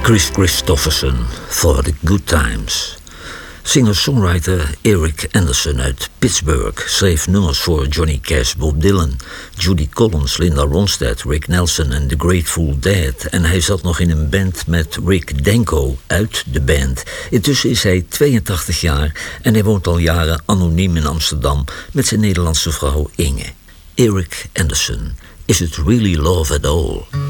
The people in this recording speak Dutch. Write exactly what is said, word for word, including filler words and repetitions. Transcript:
Kris Kristofferson, For the Good Times. Singer-songwriter Eric Anderson uit Pittsburgh schreef nummers voor Johnny Cash, Bob Dylan, Judy Collins, Linda Ronstadt, Rick Nelson en The Grateful Dead. En hij zat nog in een band met Rick Danko uit de band. Intussen is hij tweeëntachtig jaar en hij woont al jaren anoniem in Amsterdam met zijn Nederlandse vrouw Inge. Eric Anderson, Is It Really Love at All?